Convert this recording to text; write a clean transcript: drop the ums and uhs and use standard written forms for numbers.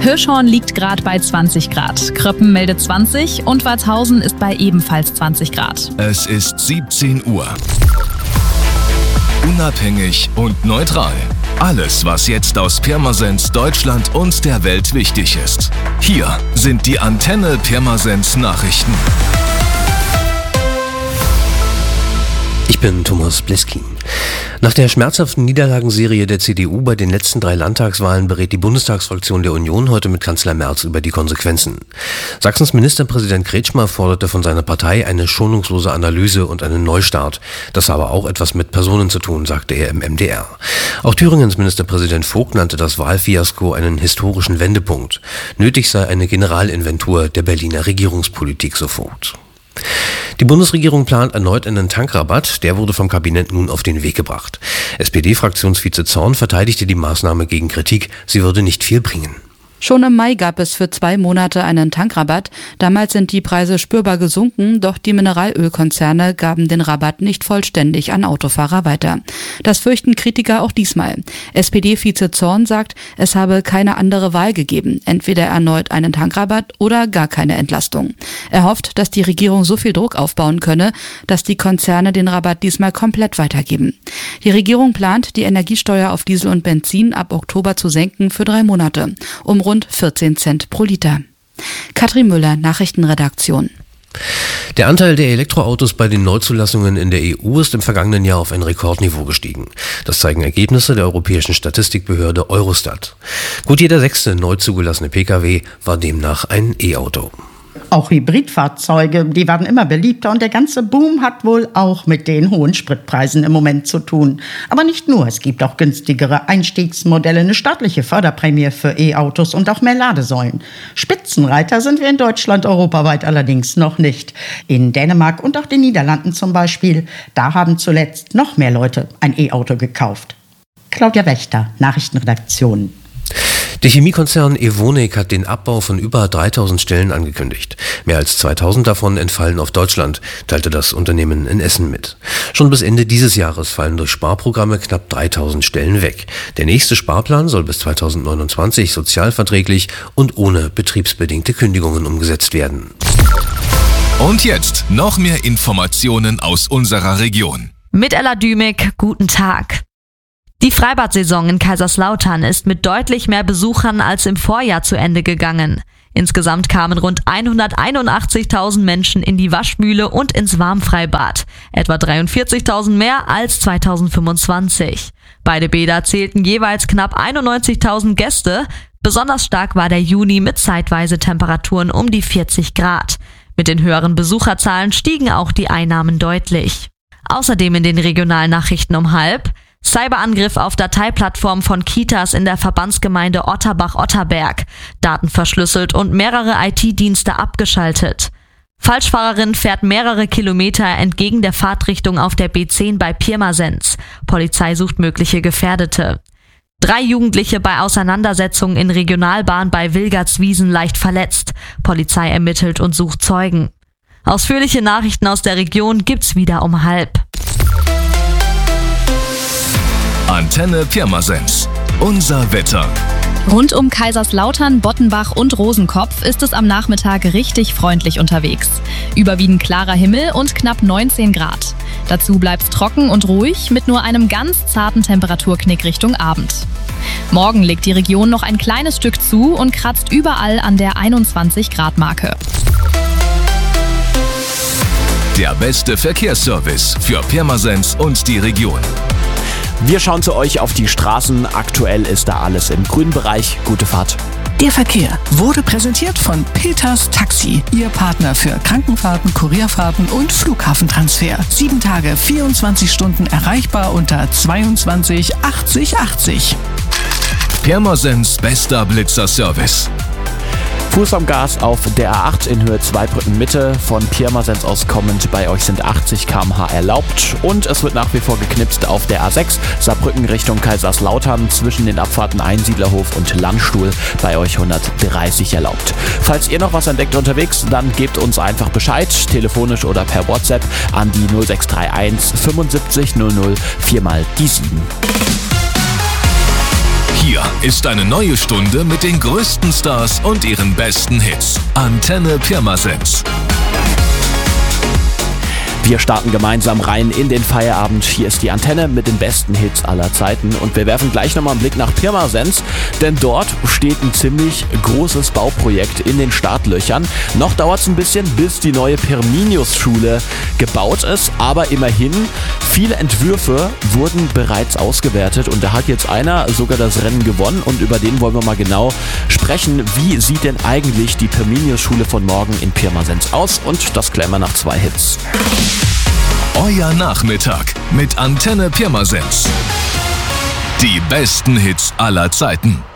Hirschhorn liegt gerade bei 20 Grad, Kröppen meldet 20 und Warthausen ist bei ebenfalls 20 Grad. Es ist 17 Uhr. Unabhängig und neutral. Alles, was jetzt aus Pirmasens, Deutschland und der Welt wichtig ist. Hier sind die Antenne Pirmasens Nachrichten. Ich bin Thomas Bleskin. Nach der schmerzhaften Niederlagenserie der CDU bei den letzten 3 Landtagswahlen berät die Bundestagsfraktion der Union heute mit Kanzler Merz über die Konsequenzen. Sachsens Ministerpräsident Kretschmer forderte von seiner Partei eine schonungslose Analyse und einen Neustart. Das habe auch etwas mit Personen zu tun, sagte er im MDR. Auch Thüringens Ministerpräsident Vogt nannte das Wahlfiasko einen historischen Wendepunkt. Nötig sei eine Generalinventur der Berliner Regierungspolitik sofort. Die Bundesregierung plant erneut einen Tankrabatt, der wurde vom Kabinett nun auf den Weg gebracht. SPD-Fraktionsvize Zorn verteidigte die Maßnahme gegen Kritik, sie würde nicht viel bringen. Schon im Mai gab es für 2 Monate einen Tankrabatt. Damals sind die Preise spürbar gesunken, doch die Mineralölkonzerne gaben den Rabatt nicht vollständig an Autofahrer weiter. Das fürchten Kritiker auch diesmal. SPD-Vize Zorn sagt, es habe keine andere Wahl gegeben, entweder erneut einen Tankrabatt oder gar keine Entlastung. Er hofft, dass die Regierung so viel Druck aufbauen könne, dass die Konzerne den Rabatt diesmal komplett weitergeben. Die Regierung plant, die Energiesteuer auf Diesel und Benzin ab Oktober zu senken für 3 Monate, um rund 14 Cent pro Liter. Katrin Müller, Nachrichtenredaktion. Der Anteil der Elektroautos bei den Neuzulassungen in der EU ist im vergangenen Jahr auf ein Rekordniveau gestiegen. Das zeigen Ergebnisse der europäischen Statistikbehörde Eurostat. Gut jeder 6. neu zugelassene Pkw war demnach ein E-Auto. Auch Hybridfahrzeuge, die werden immer beliebter und der ganze Boom hat wohl auch mit den hohen Spritpreisen im Moment zu tun. Aber nicht nur, es gibt auch günstigere Einstiegsmodelle, eine staatliche Förderprämie für E-Autos und auch mehr Ladesäulen. Spitzenreiter sind wir in Deutschland, europaweit allerdings noch nicht. In Dänemark und auch den Niederlanden zum Beispiel, da haben zuletzt noch mehr Leute ein E-Auto gekauft. Claudia Wächter, Nachrichtenredaktion. Der Chemiekonzern Evonik hat den Abbau von über 3000 Stellen angekündigt. Mehr als 2000 davon entfallen auf Deutschland, teilte das Unternehmen in Essen mit. Schon bis Ende dieses Jahres fallen durch Sparprogramme knapp 3000 Stellen weg. Der nächste Sparplan soll bis 2029 sozialverträglich und ohne betriebsbedingte Kündigungen umgesetzt werden. Und jetzt noch mehr Informationen aus unserer Region. Mit Ella Dümig, guten Tag. Die Freibad-Saison in Kaiserslautern ist mit deutlich mehr Besuchern als im Vorjahr zu Ende gegangen. Insgesamt kamen rund 181.000 Menschen in die Waschmühle und ins Warmfreibad. Etwa 43.000 mehr als 2025. Beide Bäder zählten jeweils knapp 91.000 Gäste. Besonders stark war der Juni mit zeitweise Temperaturen um die 40 Grad. Mit den höheren Besucherzahlen stiegen auch die Einnahmen deutlich. Außerdem in den Regionalnachrichten um 12:30: Cyberangriff auf Dateiplattform von Kitas in der Verbandsgemeinde Otterbach-Otterberg. Daten verschlüsselt und mehrere IT-Dienste abgeschaltet. Falschfahrerin fährt mehrere Kilometer entgegen der Fahrtrichtung auf der B10 bei Pirmasens. Polizei sucht mögliche Gefährdete. 3 Jugendliche bei Auseinandersetzungen in Regionalbahn bei Wilgartswiesen leicht verletzt. Polizei ermittelt und sucht Zeugen. Ausführliche Nachrichten aus der Region gibt's wieder um 12:30. Antenne Pirmasens. Unser Wetter. Rund um Kaiserslautern, Bottenbach und Rosenkopf ist es am Nachmittag richtig freundlich unterwegs. Überwiegend klarer Himmel und knapp 19 Grad. Dazu bleibt's trocken und ruhig mit nur einem ganz zarten Temperaturknick Richtung Abend. Morgen legt die Region noch ein kleines Stück zu und kratzt überall an der 21-Grad-Marke. Der beste Verkehrsservice für Pirmasens und die Region. Wir schauen zu euch auf die Straßen. Aktuell ist da alles im grünen Bereich. Gute Fahrt. Der Verkehr wurde präsentiert von Peters Taxi, Ihr Partner für Krankenfahrten, Kurierfahrten und Flughafentransfer. 7 Tage, 24 Stunden erreichbar unter 22 80 80. Pirmasens bester Blitzerservice. Fuß am Gas auf der A8 in Höhe Zweibrücken Mitte. Von Pirmasens aus kommend, bei euch sind 80 km/h erlaubt. Und es wird nach wie vor geknipst auf der A6 Saarbrücken Richtung Kaiserslautern zwischen den Abfahrten Einsiedlerhof und Landstuhl, bei euch 130 erlaubt. Falls ihr noch was entdeckt unterwegs, dann gebt uns einfach Bescheid, telefonisch oder per WhatsApp an die 0631 75 00 4 mal die 7. Hier ist eine neue Stunde mit den größten Stars und ihren besten Hits. Antenne Pirmasens. Wir starten gemeinsam rein in den Feierabend. Hier ist die Antenne mit den besten Hits aller Zeiten. Und wir werfen gleich nochmal einen Blick nach Pirmasens, denn dort steht ein ziemlich großes Bauprojekt in den Startlöchern. Noch dauert es ein bisschen, bis die neue Pirminius-Schule gebaut ist. Aber immerhin, viele Entwürfe wurden bereits ausgewertet. Und da hat jetzt einer sogar das Rennen gewonnen. Und über den wollen wir mal genau sprechen. Wie sieht denn eigentlich die Pirminius-Schule von morgen in Pirmasens aus? Und das klären wir nach 2 Hits. Euer Nachmittag mit Antenne Pirmasens. Die besten Hits aller Zeiten.